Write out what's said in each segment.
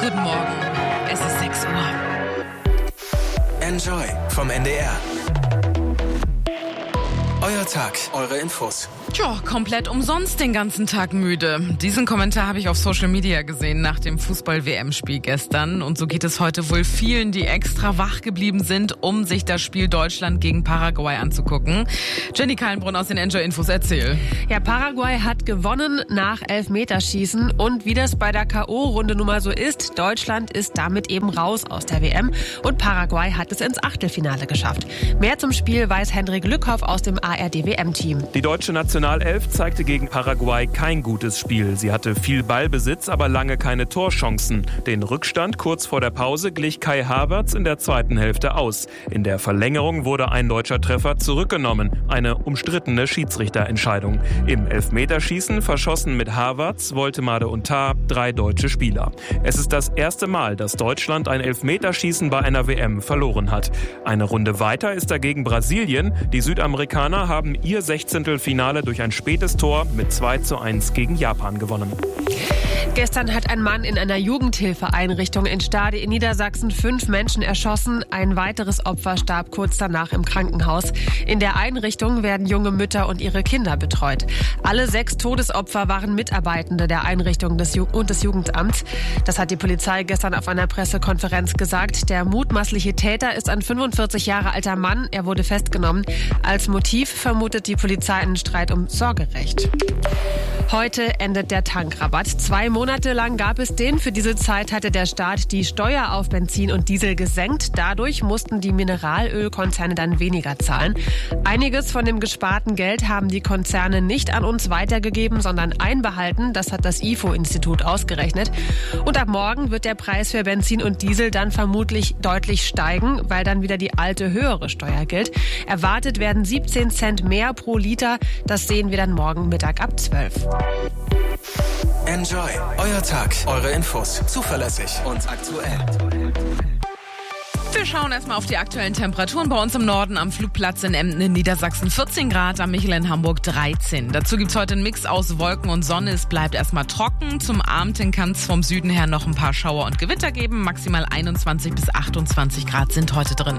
Guten Morgen, es ist 6 Uhr. Enjoy vom NDR. Euer Tag, eure Infos. Tja, komplett umsonst den ganzen Tag müde. Diesen Kommentar habe ich auf Social Media gesehen nach dem Fußball-WM-Spiel gestern. Und so geht es heute wohl vielen, die extra wach geblieben sind, um sich das Spiel Deutschland gegen Paraguay anzugucken. Jenny Kallenbrunn aus den Enjoy-Infos, erzähl. Ja, Paraguay hat gewonnen nach Elfmeterschießen. Und wie das bei der K.O.-Runde nun mal so ist, Deutschland ist damit eben raus aus der WM. Und Paraguay hat es ins Achtelfinale geschafft. Mehr zum Spiel weiß Hendrik Lückhoff aus dem ARD-WM-Team. Die deutsche Nationalelf zeigte gegen Paraguay kein gutes Spiel. Sie hatte viel Ballbesitz, aber lange keine Torchancen. Den Rückstand kurz vor der Pause glich Kai Havertz in der zweiten Hälfte aus. In der Verlängerung wurde ein deutscher Treffer zurückgenommen. Eine umstrittene Schiedsrichterentscheidung. Im Elfmeterschießen verschossen mit Havertz, Woltemade und Tah 3 deutsche Spieler. Es ist das erste Mal, dass Deutschland ein Elfmeterschießen bei einer WM verloren hat. Eine Runde weiter ist dagegen Brasilien. Die Südamerikaner haben ihr Sechzehntelfinale durch ein spätes Tor mit 2:1 gegen Japan gewonnen. Gestern hat ein Mann in einer Jugendhilfeeinrichtung in Stade in Niedersachsen 5 Menschen erschossen. Ein weiteres Opfer starb kurz danach im Krankenhaus. In der Einrichtung werden junge Mütter und ihre Kinder betreut. Alle 6 Todesopfer waren Mitarbeitende der Einrichtung und des Jugendamts. Das hat die Polizei gestern auf einer Pressekonferenz gesagt. Der mutmaßliche Täter ist ein 45 Jahre alter Mann. Er wurde festgenommen. Als Motiv vermutet die Polizei einen Streit um Sorgerecht. Heute endet der Tankrabatt. 2 Monate lang gab es den. Für diese Zeit hatte der Staat die Steuer auf Benzin und Diesel gesenkt. Dadurch mussten die Mineralölkonzerne dann weniger zahlen. Einiges von dem gesparten Geld haben die Konzerne nicht an uns weitergegeben, sondern einbehalten. Das hat das IFO-Institut ausgerechnet. Und ab morgen wird der Preis für Benzin und Diesel dann vermutlich deutlich steigen, weil dann wieder die alte höhere Steuer gilt. Erwartet werden 17 Cent mehr pro Liter. Das sehen wir dann morgen Mittag ab 12. Enjoy, euer Tag, eure Infos. Zuverlässig und aktuell. Wir schauen erstmal auf die aktuellen Temperaturen. Bei uns im Norden am Flugplatz in Emden in Niedersachsen 14 Grad, am Michel in Hamburg 13. Dazu gibt's heute einen Mix aus Wolken und Sonne. Es bleibt erstmal trocken. Zum Abend hin kann es vom Süden her noch ein paar Schauer und Gewitter geben. Maximal 21 bis 28 Grad sind heute drin.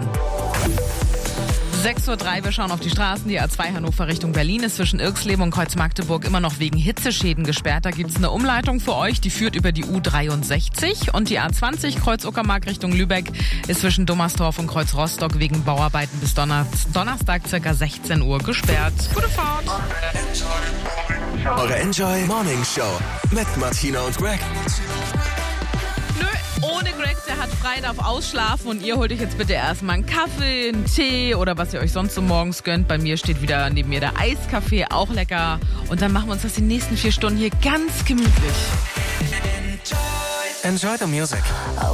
6:03 Uhr, wir schauen auf die Straßen. Die A2 Hannover Richtung Berlin ist zwischen Irxleben und Kreuz-Magdeburg immer noch wegen Hitzeschäden gesperrt. Da gibt es eine Umleitung für euch, die führt über die U63. Und die A20 Kreuz-Uckermark Richtung Lübeck ist zwischen Dommersdorf und Kreuz-Rostock wegen Bauarbeiten bis Donnerstag ca. 16 Uhr gesperrt. Gute Fahrt! Eure Enjoy Morning Show mit Martina und Greg. Ohne Greg, der hat frei, darf ausschlafen und ihr holt euch jetzt bitte erstmal einen Kaffee, einen Tee oder was ihr euch sonst so morgens gönnt. Bei mir steht wieder neben mir der Eiskaffee, auch lecker. Und dann machen wir uns das die nächsten 4 Stunden hier ganz gemütlich. Enjoy the music.